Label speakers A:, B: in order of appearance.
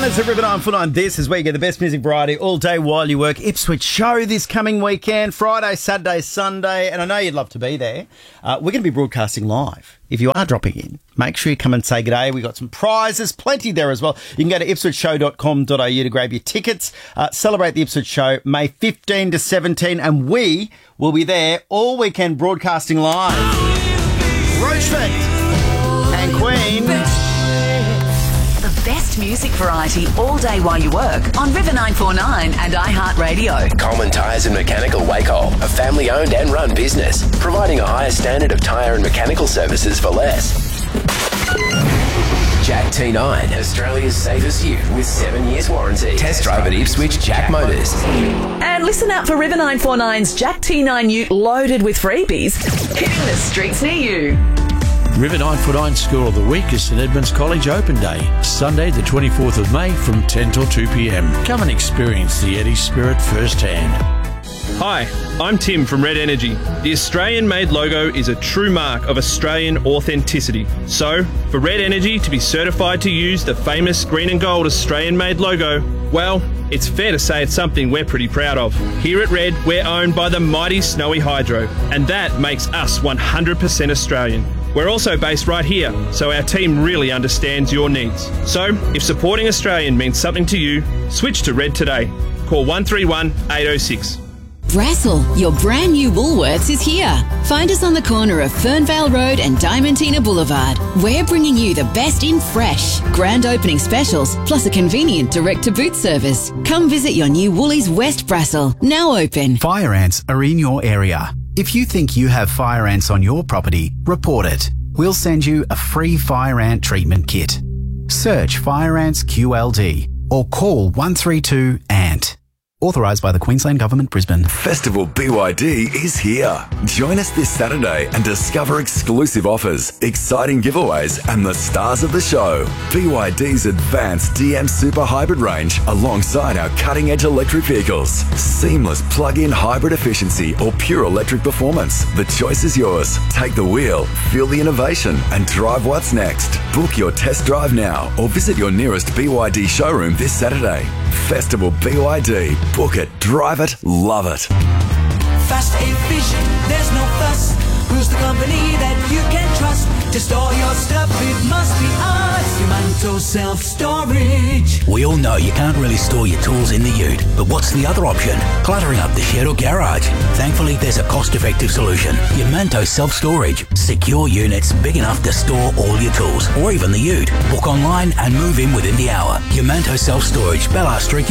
A: It's a River 949. This is where you get the best music variety all day while you work. Ipswich show this coming weekend, Friday, Saturday, Sunday, and I know you'd love to be there. We're going to be broadcasting live. If you are dropping in, make sure you come and say good day. We've got some prizes, plenty there as well. You can go to ipswichshow.com.au to grab your tickets. Celebrate the Ipswich show May 15 to 17, and we will be there all weekend broadcasting live. Rochefort and Queen.
B: The best music variety all day while you work on River 949 and iHeartRadio.
C: Coleman Tyres and Mechanical Wacol, a family-owned and run business, providing a higher standard of tyre and mechanical services for less. Jack T9, Australia's safest ute with 7 years warranty. Test drive at Ipswich Jack Motors.
B: And listen out for River 949's Jack T9 ute loaded with freebies, hitting the streets near you.
D: River 949 School of the Week is St Edmunds College Open Day, Sunday the 24th of May from 10 till 2 p.m. Come and experience the Eddie spirit firsthand.
E: Hi, I'm Tim from Red Energy. The Australian-made logo is a true mark of Australian authenticity. So, for Red Energy to be certified to use the famous green and gold Australian-made logo, well, it's fair to say it's something we're pretty proud of. Here at Red, we're owned by the mighty Snowy Hydro, and that makes us 100% Australian. We're also based right here, so our team really understands your needs. So, if supporting Australian means something to you, switch to Red today. Call 131 806.
F: Brassel, your brand new Woolworths is here. Find us on the corner of Fernvale Road and Diamantina Boulevard. We're bringing you the best in fresh, grand opening specials, plus a convenient direct-to-boot service. Come visit your new Woolies West Brassel, now open.
G: Fire ants are in your area. If you think you have fire ants on your property, report it. We'll send you a free fire ant treatment kit. Search Fire Ants QLD or call 132 ANT. Authorised by the Queensland Government, Brisbane.
H: Festival BYD is here. Join us this Saturday and discover exclusive offers, exciting giveaways and the stars of the show. BYD's advanced DM Super Hybrid range alongside our cutting-edge electric vehicles. Seamless plug-in hybrid efficiency or pure electric performance. The choice is yours. Take the wheel, feel the innovation and drive what's next. Book your test drive now or visit your nearest BYD showroom this Saturday. Festival BYD. Book it, drive it, love it.
I: Fast, efficient, there's no fuss. Who's the company that you can trust? To store your stuff, it must be us. Yumanto Self-Storage.
J: We all know you can't really store your tools in the ute, but what's the other option? Cluttering up the shed or garage. Thankfully, there's a cost-effective solution. Yumanto Self-Storage. Secure units big enough to store all your tools, or even the ute. Book online and move in within the hour. Yumanto Self-Storage, Bellar Street,